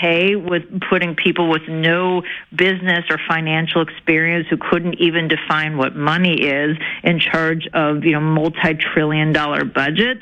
okay with putting people with no business or financial experience who couldn't even define what money is in charge of, multi-trillion-dollar budgets.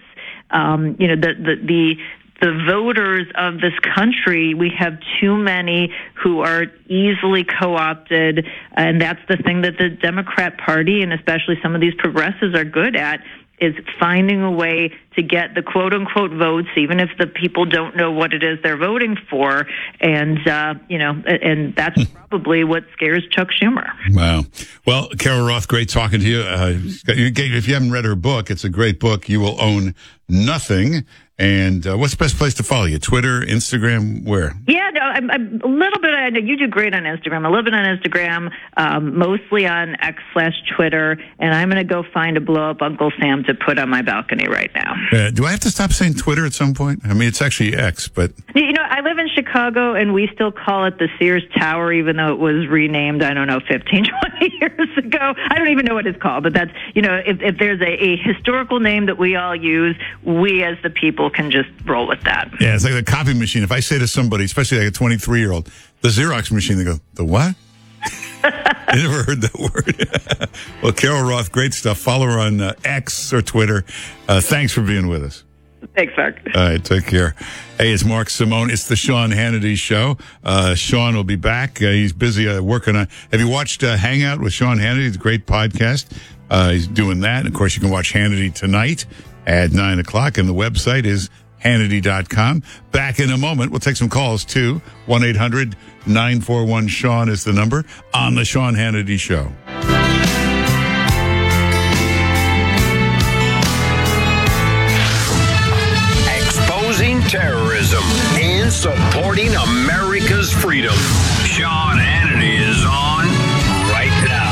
The voters of this country, we have too many who are easily co-opted, and that's the thing that the Democrat Party and especially some of these progressives are good at, is finding a way to get the quote-unquote votes, even if the people don't know what it is they're voting for. And, and that's probably what scares Chuck Schumer. Wow. Well, Carol Roth, great talking to you. If you haven't read her book, it's a great book. You Will Own Nothing. And what's the best place to follow you? Twitter, Instagram, where? Yeah, no, I'm a little bit. I know you do great on Instagram. A little bit on Instagram, mostly on X/Twitter. And I'm going to go find a blow up Uncle Sam to put on my balcony right now. Do I have to stop saying Twitter at some point? I mean, it's actually X, but I live in Chicago, and we still call it the Sears Tower, even though it was renamed, 15, 20 years ago. I don't even know what it's called, but that's, if there's a historical name that we all use, we as the people can just roll with that. Yeah, it's like the copy machine. If I say to somebody, especially like a 23-year-old, the Xerox machine, they go, the what? I never heard that word. Well, Carol Roth, great stuff. Follow her on X or Twitter. Thanks for being with us. Thanks, Mark. All right, take care. Hey, it's Mark Simone. It's the Sean Hannity Show. Sean will be back. He's busy working on. Have you watched Hangout with Sean Hannity? It's a great podcast. He's doing that. And of course, you can watch Hannity tonight at 9:00, and the website is Hannity.com. Back in a moment. We'll take some calls too. 1-800-941-SEAN is the number on the Sean Hannity Show. Exposing terrorism and supporting America's freedom. Sean Hannity is on right now.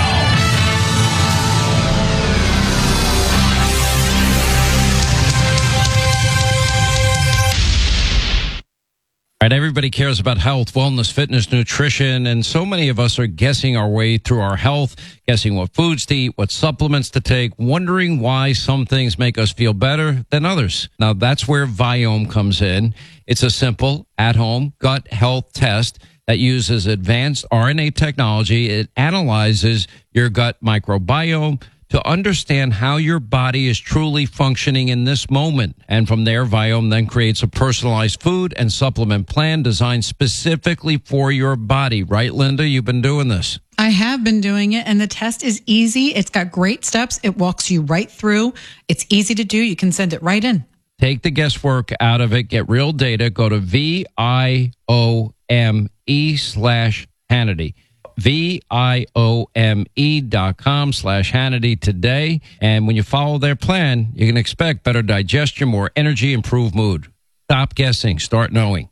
All right, everybody cares about health, wellness, fitness, nutrition, and so many of us are guessing our way through our health, guessing what foods to eat, what supplements to take, wondering why some things make us feel better than others. Now, that's where Viome comes in. It's a simple, at-home gut health test that uses advanced RNA technology. It analyzes your gut microbiome to understand how your body is truly functioning in this moment. And from there, Viome then creates a personalized food and supplement plan designed specifically for your body. Right, Linda? You've been doing this. I have been doing it, and the test is easy. It's got great steps. It walks you right through. It's easy to do. You can send it right in. Take the guesswork out of it. Get real data. Go to VIOME/Hannity. VIOME.com/Hannity today. And when you follow their plan, you can expect better digestion, more energy, improved mood. Stop guessing. Start knowing.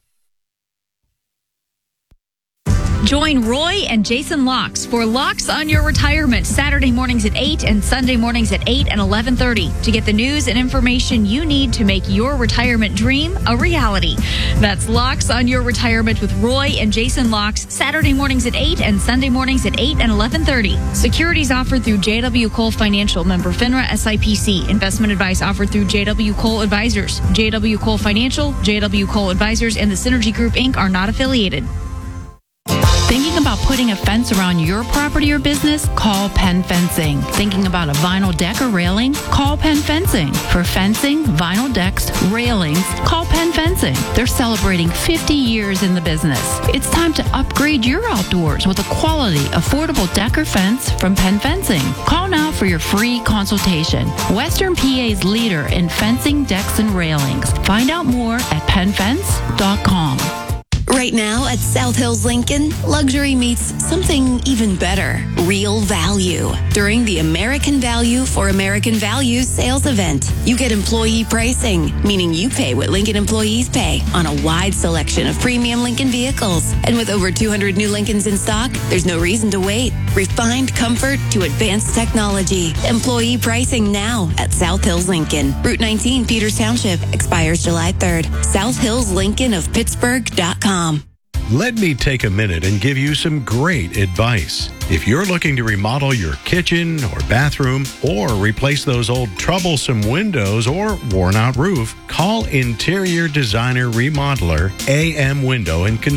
Join Roy and Jason Locks for Locks on Your Retirement, Saturday mornings at 8 and Sunday mornings at 8 and 11:30 to get the news and information you need to make your retirement dream a reality. That's Locks on Your Retirement with Roy and Jason Locks, Saturday mornings at 8 and Sunday mornings at 8 and 11:30. Securities offered through JW Cole Financial, member FINRA SIPC. Investment advice offered through JW Cole Advisors. JW Cole Financial, JW Cole Advisors, and the Synergy Group, Inc. are not affiliated. Thinking about putting a fence around your property or business? Call Penn Fencing. Thinking about a vinyl deck or railing? Call Penn Fencing. For fencing, vinyl decks, railings, call Penn Fencing. They're celebrating 50 years in the business. It's time to upgrade your outdoors with a quality, affordable deck or fence from Penn Fencing. Call now for your free consultation. Western PA's leader in fencing, decks, and railings. Find out more at pennfence.com. Right now at South Hills Lincoln, luxury meets something even better, real value. During the American Value for American Values sales event, you get employee pricing, meaning you pay what Lincoln employees pay on a wide selection of premium Lincoln vehicles. And with over 200 new Lincolns in stock, there's no reason to wait. Refined comfort to advanced technology. Employee pricing now at South Hills Lincoln. Route 19, Peters Township, expires July 3rd. South Hills Lincoln of Pittsburgh.com. Let me take a minute and give you some great advice. If you're looking to remodel your kitchen or bathroom or replace those old troublesome windows or worn out roof, call Interior Designer Remodeler AM Window and